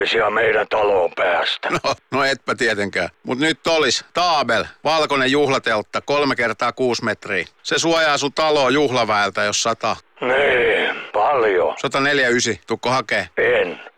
siellä meidän taloon päästä. No etpä tietenkään. Mut nyt olis Taabel, valkoinen juhlateltta, 3 x 6 metriä. Se suojaa sun taloa juhlaväeltä, jos 100. Niin, paljon. 149, tukko hakee? En.